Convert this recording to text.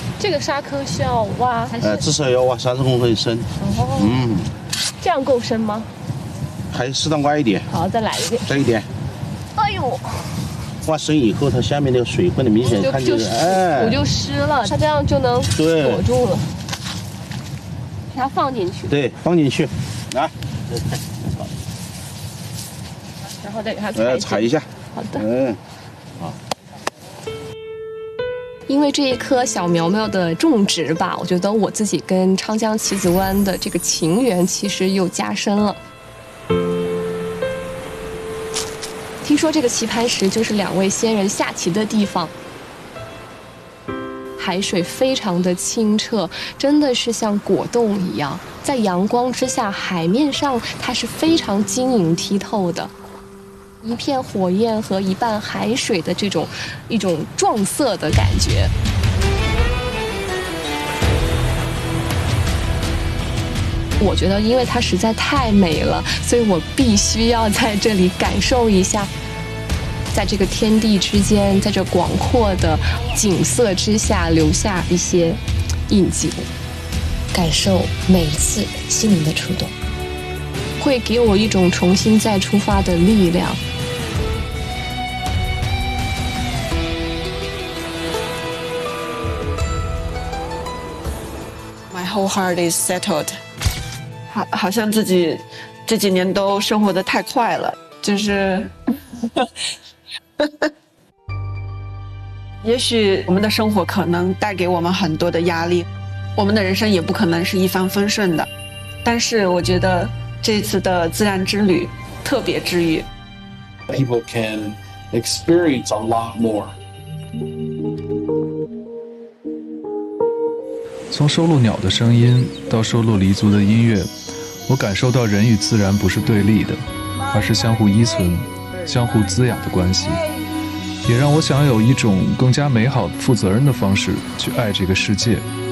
这个沙坑需要挖还是？ 至少要挖30公分深。 哦。这样够深吗？ 还适当挖一点。 好，再来一点。 再一点。 哎呦！ 挖深以后，它下面那个水分的明显看就是， 土就湿了，它这样就能锁住了。把它放进去。 对，放进去，来。 然后再给它踩一下。 好的。因为这一棵小苗苗的种植吧，我觉得我自己跟昌江棋子湾的这个情缘其实又加深了。听说这个棋盘石就是2位仙人下棋的地方，海水非常的清澈，真的是像果冻一样，在阳光之下，海面上它是非常晶莹剔透的。一片火焰和一半海水的一种撞色的感觉。我觉得，因为它实在太美了，所以我必须要在这里感受一下，在这个天地之间，在这广阔的景色之下留下一些印记， 感受每一次心灵的触动， 会给我一种重新再出发的力量。 My whole heart is settled。好像自己这几年都生活得太快了，就是也许我们的生活可能带给我们很多的压力，我们的人生也不可能是一帆风顺的，但是我觉得这次的自然之旅特别治愈。 People can experience a lot more。 从收录鸟的声音到收录黎族的音乐，我感受到人与自然不是对立的，而是相互依存、相互滋养的关系，也让我想有一种更加美好、负责任的方式去爱这个世界。